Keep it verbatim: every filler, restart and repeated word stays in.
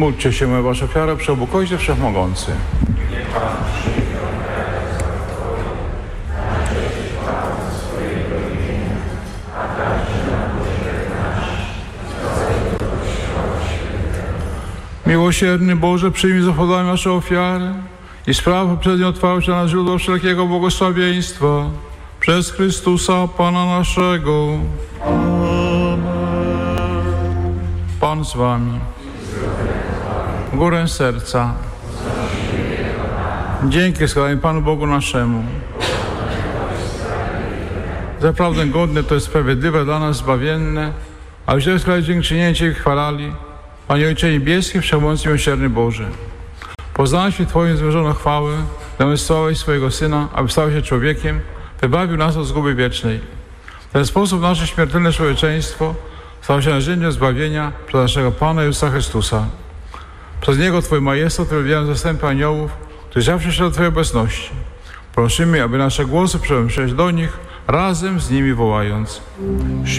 Módlcie się, moja wasza ofiara, przy Bogu Ojcze Wszechmogący. Miłosierny Boże, przyjmij zapodanie nasze ofiary i spraw poprzednio otwarcia na źródło wszelkiego błogosławieństwa przez Chrystusa Pana naszego. Amen. Pan z wami. Górę serca. Dzięki składamy Panu Bogu naszemu. Zaprawdę godne to jest sprawiedliwe dla nas zbawienne, a w składać dziękczynięcie i chwalali. Panie Ojcze Niebieski, Wszechmogący miłosierny Boże, poznałeś w Twoją zmierzoną chwałę, namysłałeś swojego Syna, aby stał się człowiekiem, wybawił nas od zguby wiecznej. W ten sposób nasze śmiertelne człowieczeństwo stało się narzędziem zbawienia przez naszego Pana Jezusa Chrystusa. Przez Niego Twój majestat wywiałem zastępy aniołów, którzy zawsze się do Twojej obecności. Prosimy, aby nasze głosy przemyśleć do nich, razem z nimi wołając.